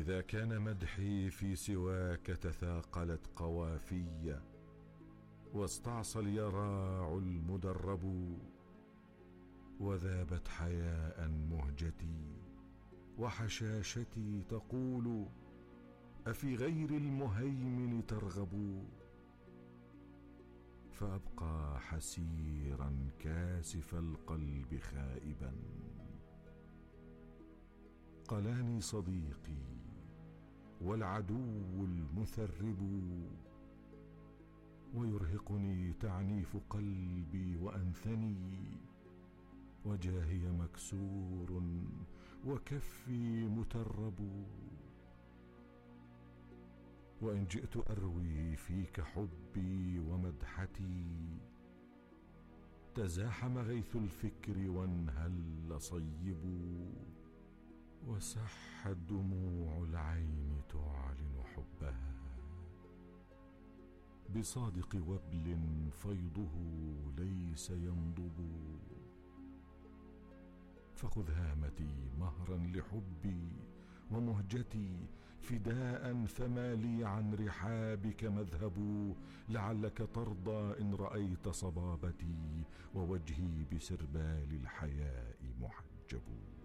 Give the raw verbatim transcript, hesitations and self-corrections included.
إذا كان مدحي في سواك تثاقلت قوافي، واستعصى اليراع المدرب، وذابت حياء مهجتي وحشاشتي تقول: أفي غير المهيمن ترغب؟ فأبقى حسيرا كاسف القلب خائبا. قلاني صديقي والعدو المثرب، ويرهقني تعنيف قلبي وأنثني، وجاهي مكسور وكفي مترب. وإن جئت أروي فيك حبي ومدحتي، تزاحم غيث الفكر وانهل صيب، وسحت دموع العين تعلن حبها، بصادق وبل فيضه ليس ينضب. فخذ هامتي مهرا لحبي ومهجتي فداء، فما لي عن رحابك مذهب. لعلك ترضى إن رأيت صبابتي، ووجهي بسربال الحياء محجب.